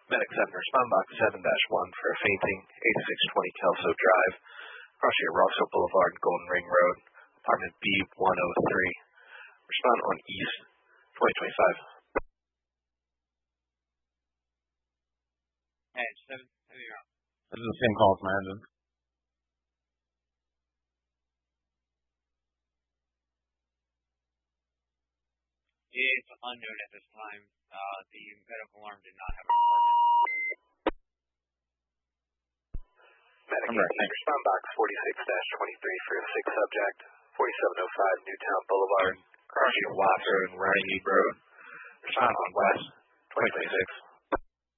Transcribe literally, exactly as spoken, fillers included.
Medic seven, respond box seven dash one for a fainting, eighty-six twenty Kelso Drive, crossing Roxville Boulevard, Golden Ring Road, apartment B one oh three. Respond on East twenty twenty-five. Hey, seven, seven, you're on. This is the same call as my engine. It's unknown at this time. Uh, the medical alarm did not have a department. Medic eight, respond box forty-six dash twenty-three for a sick subject, forty-seven oh five Newtown Boulevard, crossing Watts Road and Ryan Road. Respond on West twenty twenty-six.